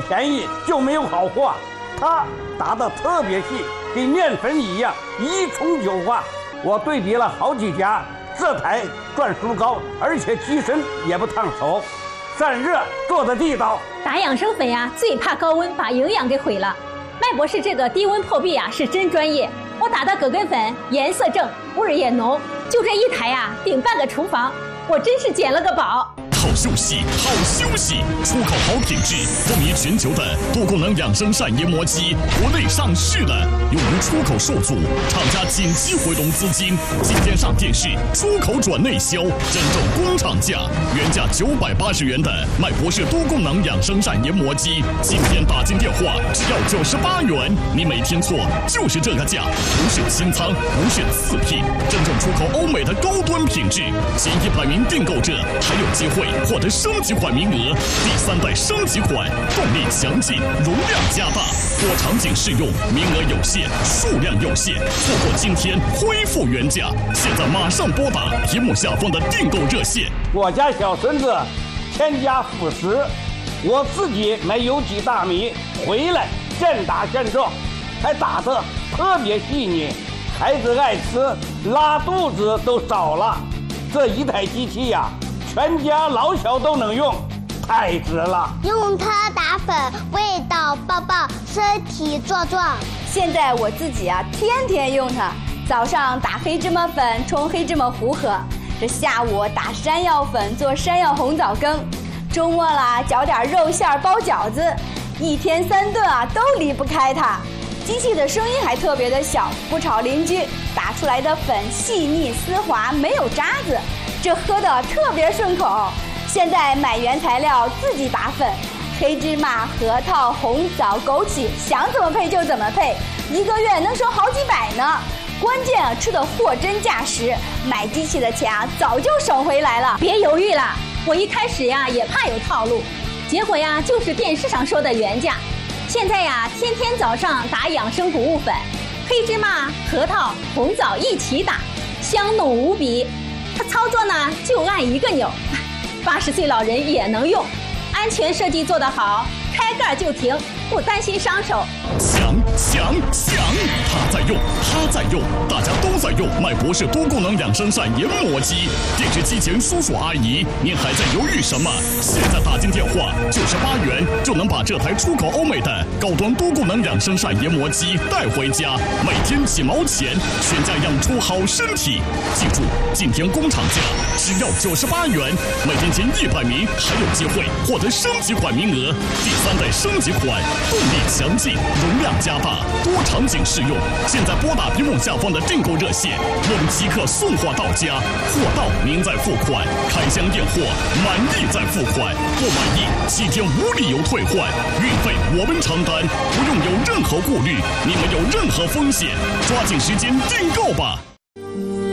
便宜就没有好货，它打得特别细，跟面粉一样，一冲就化。我对比了好几家，这台转速高，而且机身也不烫手，散热做的地道。 打养生粉呀，最怕高温把营养给毁了。麦博士这个低温破壁啊，是真专业。我打的葛根粉颜色正，味儿也浓，就这一台呀，顶半个厨房，我真是捡了个宝。 好休息，好休息！出口好品质，风靡全球的多功能养生膳研磨机，国内上市了，由于出口受阻，厂家紧急回笼资金，今天上电视，出口转内销，真正工厂价，原价980元的麦博士多功能养生膳研磨机，今天打进电话只要98元，你没听错，就是这个价，不是清仓，不是次品，真正出口欧美的高端品质，前100名订购者还有机会获得升级款名额，第3代升级款，动力强劲，容量加大，多场景适用，名额有限，数量有限，错过今天恢复原价，现在马上拨打屏幕下方的订购热线。 我家小孙子添加辅食，我自己买有机大米回来现打现做，还打得特别细腻，孩子爱吃，拉肚子都少了。这一台机器呀，全家老小都能用，太值了！ 用它打粉，味道爆爆，身体壮壮。 现在我自己啊，天天用它。早上打黑芝麻粉冲黑芝麻糊喝，这下午打山药粉做山药红枣羹，周末啦搅点肉馅包饺子，一天3顿啊都离不开它。机器的声音还特别的小，不吵邻居，打出来的粉细腻丝滑，没有渣子。这喝的特别顺口。现在买原材料自己打粉，黑芝麻、核桃、红枣、枸杞，想怎么配就怎么配，1个月能省好几百呢。关键啊，吃的货真价实，买机器的钱啊早就省回来了。 别犹豫了，我一开始呀也怕有套路，结果呀就是电视上说的原价。现在呀，天天早上打养生谷物粉，黑芝麻、核桃、红枣一起打，香浓无比。它操作呢就按1个钮，80岁老人也能用，安全设计做得好，开盖就停，不担心伤手。 强，他在用，大家都在用麦博士多功能养生膳研磨机。电视机前叔叔阿姨，您还在犹豫什么？现在打进电话98元就能把这台出口欧美的高端多功能养生膳研磨机带回家，每天几毛钱，全家养出好身体。记住，今天工厂价只要98元，每天前100名还有机会获得升级款名额，第3代升级款，动力强劲，容量加大，多场景适用。现在拨打屏幕下方的订购热线，我们即刻送货到家，货到您再付款，开箱验货，满意再付款，不满意7天无理由退换，运费我们承担，不用有任何顾虑，你们有任何风险，抓紧时间订购吧。